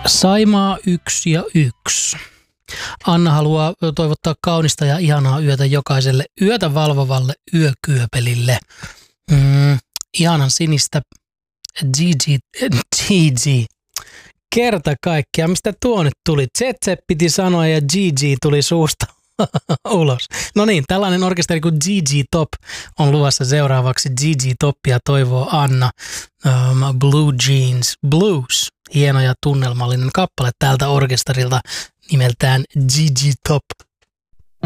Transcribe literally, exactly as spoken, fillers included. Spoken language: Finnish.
Saimaa yksi ja yksi. Anna haluaa toivottaa kaunista ja ihanaa yötä jokaiselle yötä valvovalle yökyöpelille. Mm, ihanan sinistä Gigi, Gigi. Kerta kaikkiaan, mistä tuo nyt tuli? Zeze piti sanoa ja Gigi tuli suusta ulos. No niin, tällainen orkesteri kuin Gigi Top on luvassa seuraavaksi. Gigi Topia toivoo Anna. Um, Blue Jeans Blues. Hieno ja tunnelmallinen kappale tältä orkesterilta nimeltään Gigi Top.